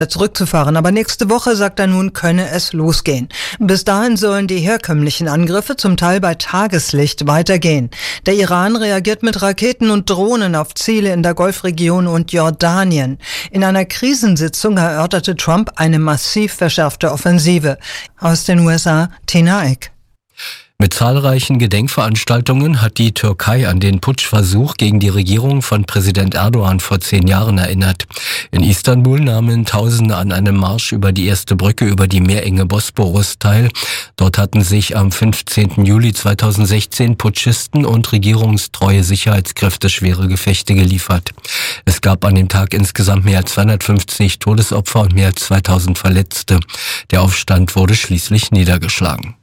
zurückzufahren. Aber nächste Woche, sagt er nun, könne es losgehen. Bis dahin sollen die herkömmlichen Angriffe zum Teil bei Tageslicht weitergehen. Der Iran reagiert mit Raketen und Drohnen auf Ziele in der Golfregion und Jordanien. In einer Krisensitzung erörterte Trump eine massiv verschärfte Offensive. Aus den USA, Tina Eck. Mit zahlreichen Gedenkveranstaltungen hat die Türkei an den Putschversuch gegen die Regierung von Präsident Erdogan vor 10 Jahren erinnert. In Istanbul nahmen Tausende an einem Marsch über die erste Brücke über die Meerenge Bosporus teil. Dort hatten sich am 15. Juli 2016 Putschisten und regierungstreue Sicherheitskräfte schwere Gefechte geliefert. Es gab an dem Tag insgesamt mehr als 250 Todesopfer und mehr als 2000 Verletzte. Der Aufstand wurde schließlich niedergeschlagen.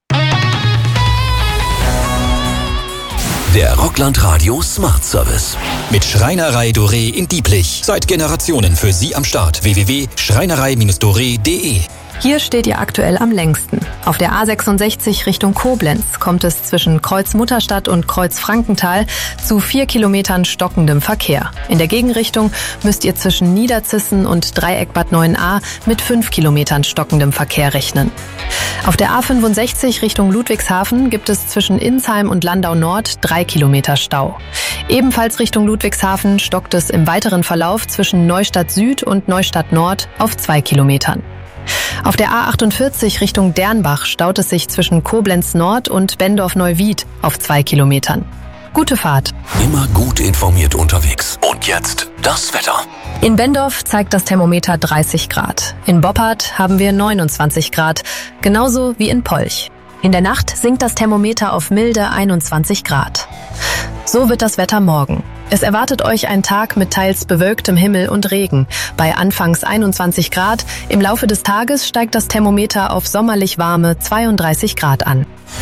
Der Rockland Radio Smart Service. Mit Schreinerei Doré in Dieblich. Seit Generationen für Sie am Start. www.schreinerei-doré.de. Hier steht ihr aktuell am längsten. Auf der A66 Richtung Koblenz kommt es zwischen Kreuz Mutterstadt und Kreuz Frankenthal zu 4 Kilometern stockendem Verkehr. In der Gegenrichtung müsst ihr zwischen Niederzissen und Dreieck Bad 9a mit 5 Kilometern stockendem Verkehr rechnen. Auf der A65 Richtung Ludwigshafen gibt es zwischen Insheim und Landau Nord 3 Kilometer Stau. Ebenfalls Richtung Ludwigshafen stockt es im weiteren Verlauf zwischen Neustadt Süd und Neustadt Nord auf 2 Kilometern. Auf der A48 Richtung Dernbach staut es sich zwischen Koblenz Nord und Bendorf-Neuwied auf 2 Kilometern. Gute Fahrt. Immer gut informiert unterwegs. Und jetzt das Wetter. In Bendorf zeigt das Thermometer 30 Grad. In Boppard haben wir 29 Grad, genauso wie in Polch. In der Nacht sinkt das Thermometer auf milde 21 Grad. So wird das Wetter morgen. Es erwartet euch ein Tag mit teils bewölktem Himmel und Regen. Bei anfangs 21 Grad, im Laufe des Tages steigt das Thermometer auf sommerlich warme 32 Grad an.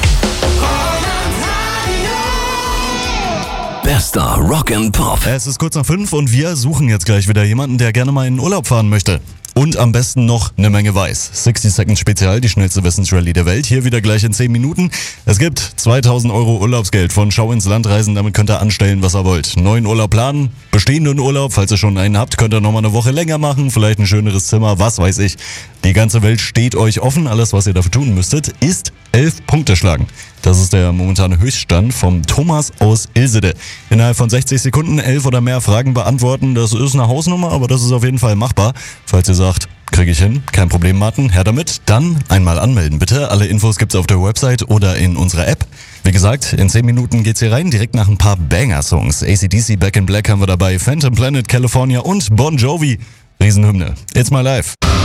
Bester Rock and Pop. Es ist kurz nach 5 und wir suchen jetzt gleich wieder jemanden, der gerne mal in den Urlaub fahren möchte. Und am besten noch eine Menge weiß. 60 Seconds Spezial, die schnellste Wissensrallye der Welt. Hier wieder gleich in 10 Minuten. Es gibt 2000 € Urlaubsgeld von Schau ins Land reisen. Damit könnt ihr anstellen, was ihr wollt. Neuen Urlaub planen, bestehenden Urlaub, falls ihr schon einen habt, könnt ihr nochmal eine Woche länger machen. Vielleicht ein schöneres Zimmer, was weiß ich. Die ganze Welt steht euch offen. Alles, was ihr dafür tun müsstet, ist 11 Punkte schlagen. Das ist der momentane Höchststand vom Thomas aus Ilsede. Innerhalb von 60 Sekunden 11 oder mehr Fragen beantworten. Das ist eine Hausnummer, aber das ist auf jeden Fall machbar. Falls ihr sagt, kriege ich hin, kein Problem, Martin, her damit. Dann einmal anmelden, bitte. Alle Infos gibt's auf der Website oder in unserer App. Wie gesagt, in 10 Minuten geht's hier rein, direkt nach ein paar Banger-Songs. AC/DC, Back in Black haben wir dabei, Phantom Planet, California und Bon Jovi. Riesenhymne. It's my life.